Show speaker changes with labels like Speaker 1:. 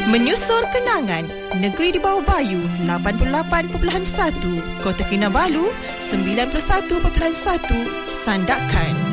Speaker 1: Menyusur kenangan, Negeri di Bawah Bayu 88.1, Kota Kinabalu 91.1, Sandakan.